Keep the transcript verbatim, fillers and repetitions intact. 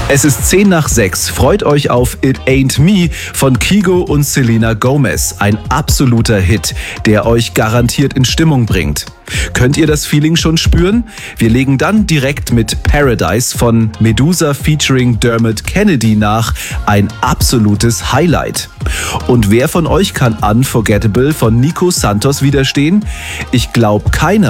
Es ist zehn nach sechs. Freut euch auf It Ain't Me von Kygo und Selena Gomez. Ein absoluter Hit, der euch garantiert in Stimmung bringt. Könnt ihr das Feeling schon spüren? Wir legen dann direkt mit Paradise von Medusa featuring Dermot Kennedy nach. Ein absolutes Highlight. Und wer von euch kann Unforgettable von Nico Santos widerstehen? Ich glaube keiner.